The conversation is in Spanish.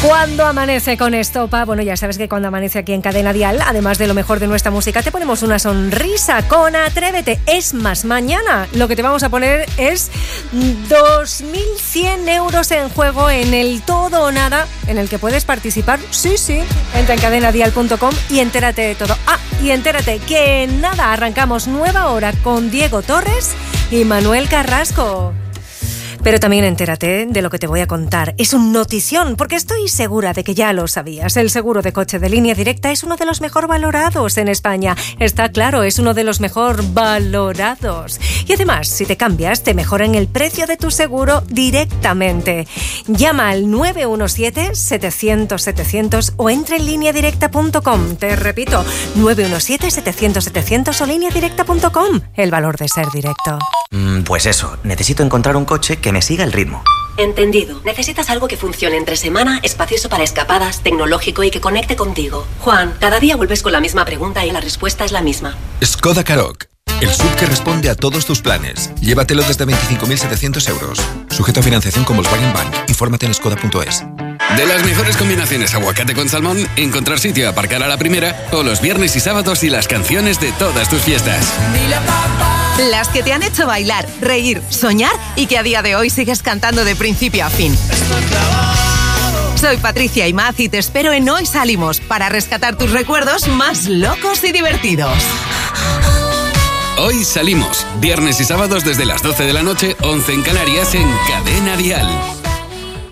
Cuando amanece con Estopa, bueno, ya sabes que cuando amanece aquí en Cadena Dial, además de lo mejor de nuestra música, te ponemos una sonrisa con Atrévete. Es más, mañana lo que te vamos a poner es 2.100 euros en juego en el todo o nada, en el que puedes participar. Sí, entra en cadenadial.com y entérate de todo. Y entérate que nada, arrancamos nueva hora con Diego Torres y Manuel Carrasco. Pero también entérate de lo que te voy a contar. Es un notición, porque estoy segura de que ya lo sabías. El seguro de coche de Línea Directa es uno de los mejor valorados en España. Está claro, es uno de los mejor valorados. Y además, si te cambias, te mejoran el precio de tu seguro directamente. Llama al 917-700-700 o entra en lineadirecta.com. Te repito, 917-700-700 o lineadirecta.com. El valor de ser directo. Pues eso, necesito encontrar un coche que me siga el ritmo. Entendido. Necesitas algo que funcione entre semana, espacioso para escapadas, tecnológico y que conecte contigo. Juan, cada día vuelves con la misma pregunta y la respuesta es la misma. Skoda Karoq. El SUV que responde a todos tus planes. Llévatelo desde 25.700 euros. Sujeto a financiación con Volkswagen Bank. Infórmate en skoda.es. De las mejores combinaciones aguacate con salmón, encontrar sitio, aparcar a la primera, o los viernes y sábados y las canciones de todas tus fiestas. Las que te han hecho bailar, reír, soñar y que a día de hoy sigues cantando de principio a fin. Soy Patricia Imaz y te espero en Hoy Salimos para rescatar tus recuerdos más locos y divertidos. Hoy Salimos, viernes y sábados desde las 12 de la noche, 11 en Canarias, en Cadena Dial.